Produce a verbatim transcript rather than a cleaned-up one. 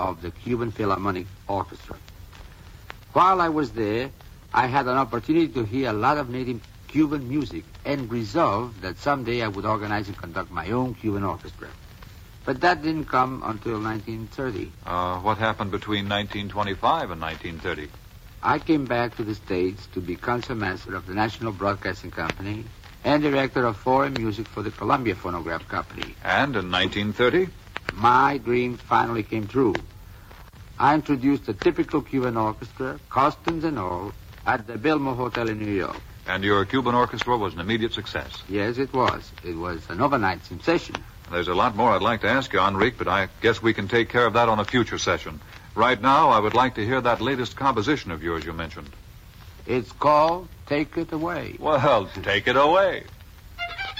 of the Cuban Philharmonic Orchestra. While I was there, I had an opportunity to hear a lot of native Cuban music and resolved that someday I would organize and conduct my own Cuban orchestra. But that didn't come until nineteen thirty. Uh, what happened between nineteen twenty-five and nineteen thirty? I came back to the States to be concertmaster of the National Broadcasting Company and director of foreign music for the Columbia Phonograph Company. And in nineteen thirty? My dream finally came true. I introduced a typical Cuban orchestra, costumes and all, at the Biltmore Hotel in New York. And your Cuban orchestra was an immediate success? Yes, it was. It was an overnight sensation. There's a lot more I'd like to ask you, Enrique, but I guess we can take care of that on a future session. Right now, I would like to hear that latest composition of yours you mentioned. It's called Take It Away. Well, take it away.